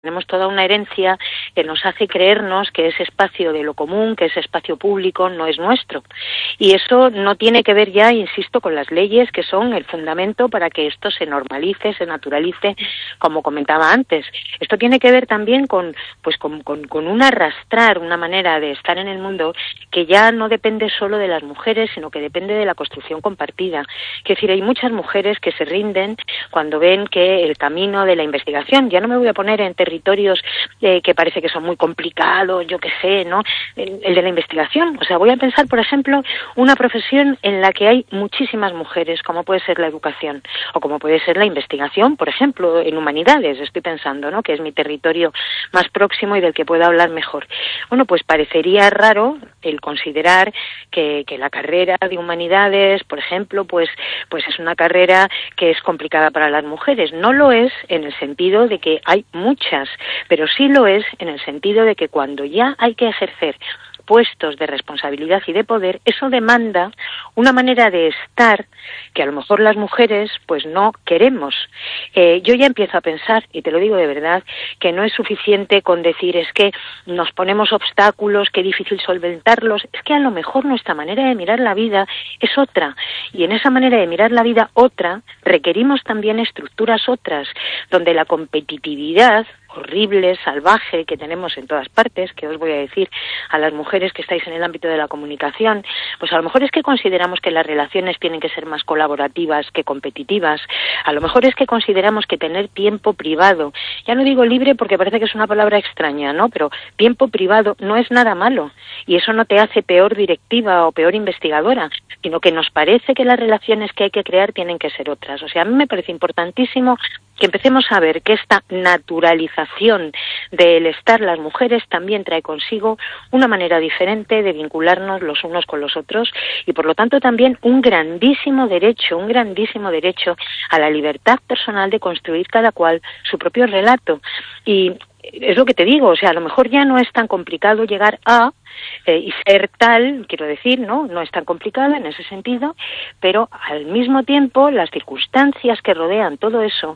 Tenemos toda una herencia que nos hace creernos que ese espacio de lo común, que ese espacio público no es nuestro. Y eso no tiene que ver ya, insisto, con las leyes que son el fundamento para que esto se normalice, se naturalice, como comentaba antes. Esto tiene que ver también con un arrastrar, una manera de estar en el mundo que ya no depende solo de las mujeres, sino que depende de la construcción compartida. Es decir, hay muchas mujeres que se rinden cuando ven que el camino de la investigación, ya no me voy a poner en territorios que parece que son muy complicados, yo qué sé, ¿no? El de la investigación. O sea, voy a pensar, por ejemplo, una profesión en la que hay muchísimas mujeres, como puede ser la educación, o como puede ser la investigación, por ejemplo, en humanidades, estoy pensando, ¿no? Que es mi territorio más próximo y del que puedo hablar mejor. Bueno, pues parecería raro el considerar que la carrera de humanidades, por ejemplo, pues es una carrera que es complicada para las mujeres. No lo es en el sentido de que hay muchas, pero sí lo es en el sentido de que cuando ya hay que ejercer puestos de responsabilidad y de poder, eso demanda una manera de estar que a lo mejor las mujeres pues no queremos. Yo ya empiezo a pensar, y te lo digo de verdad, que no es suficiente con decir es que nos ponemos obstáculos, qué difícil solventarlos, es que a lo mejor nuestra manera de mirar la vida es otra, y en esa manera de mirar la vida otra requerimos también estructuras otras, donde la competitividad horrible, salvaje, que tenemos en todas partes, que os voy a decir a las mujeres que estáis en el ámbito de la comunicación, pues a lo mejor es que consideramos que las relaciones tienen que ser más colaborativas que competitivas, a lo mejor es que consideramos que tener tiempo privado, ya no digo libre porque parece que es una palabra extraña, ¿no? Pero tiempo privado no es nada malo, y eso no te hace peor directiva o peor investigadora, sino que nos parece que las relaciones que hay que crear tienen que ser otras. O sea, a mí me parece importantísimo que empecemos a ver que esta naturalización del estar las mujeres también trae consigo una manera diferente de vincularnos los unos con los otros y por lo tanto también un grandísimo derecho a la libertad personal de construir cada cual su propio relato. Y es lo que te digo, o sea, a lo mejor ya no es tan complicado llegar a y ser tal, quiero decir, no es tan complicado en ese sentido, pero al mismo tiempo las circunstancias que rodean todo eso,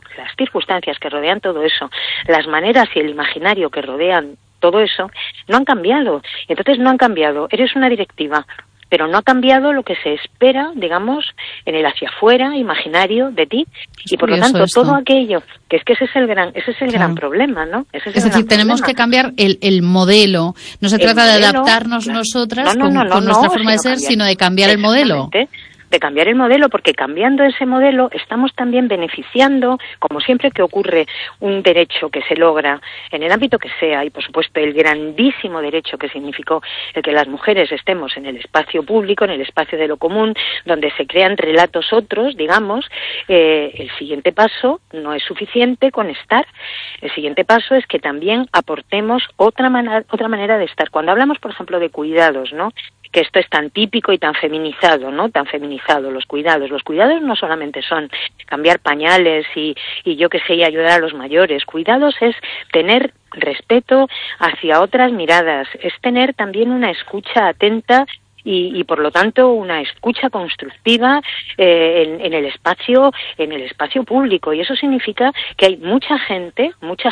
las maneras y el imaginario que rodean todo eso, no han cambiado. Entonces no han cambiado. Eres una directiva, pero no ha cambiado lo que se espera, digamos, en el hacia afuera imaginario de ti, y por lo tanto todo aquello, que ese es el gran problema, ¿no? Es decir, tenemos que cambiar el modelo. No se trata de adaptarnos nosotras con nuestra forma de ser, sino de cambiar el modelo. De cambiar el modelo, porque cambiando ese modelo estamos también beneficiando, como siempre que ocurre un derecho que se logra en el ámbito que sea, y por supuesto el grandísimo derecho que significó el que las mujeres estemos en el espacio público, en el espacio de lo común, donde se crean relatos otros, digamos, el siguiente paso no es suficiente con estar, el siguiente paso es que también aportemos otra manera de estar. Cuando hablamos, por ejemplo, de cuidados, ¿no?, que esto es tan típico y tan feminizado, ¿no? Tan feminizado, los cuidados. Los cuidados no solamente son cambiar pañales y yo qué sé, y ayudar a los mayores. Cuidados es tener respeto hacia otras miradas, es tener también una escucha atenta y por lo tanto una escucha constructiva en el espacio público, y eso significa que hay mucha gente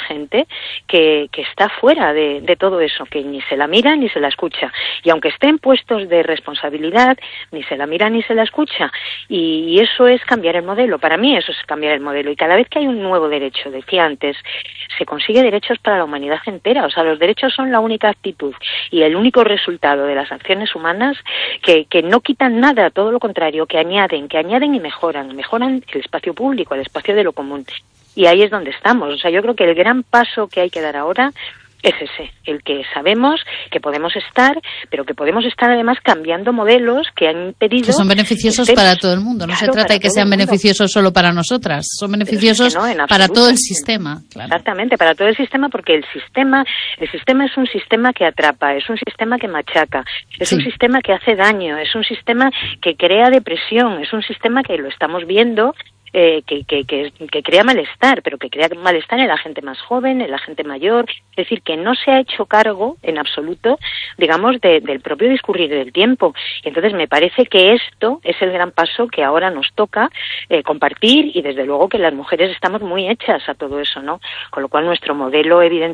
que está fuera de todo eso, que ni se la mira ni se la escucha, y aunque esté en puestos de responsabilidad ni se la mira ni se la escucha, y eso es cambiar el modelo. Para mí eso es cambiar el modelo, y cada vez que hay un nuevo derecho, decía antes, se consigue derechos para la humanidad entera. O sea, los derechos son la única actitud y el único resultado de las acciones humanas que no quitan nada, todo lo contrario, que añaden y mejoran el espacio público, el espacio de lo común. Y ahí es donde estamos. O sea, yo creo que el gran paso que hay que dar ahora es ese, el que sabemos que podemos estar, pero que podemos estar además cambiando modelos que han impedido... Que son beneficiosos para todo el mundo, no se trata de que sean beneficiosos solo para nosotras, son beneficiosos para todo el sistema. Claro. Exactamente, para todo el sistema, porque el sistema es un sistema que atrapa, es un sistema que machaca, es un sistema que hace daño, es un sistema que crea depresión, es un sistema que lo estamos viendo que crea malestar, pero que crea malestar en la gente más joven, en la gente mayor. Es decir, que no se ha hecho cargo en absoluto, digamos, del propio discurrir del tiempo. Y entonces me parece que esto es el gran paso que ahora nos toca compartir, y desde luego que las mujeres estamos muy hechas a todo eso, ¿no? Con lo cual nuestro modelo, evidentemente,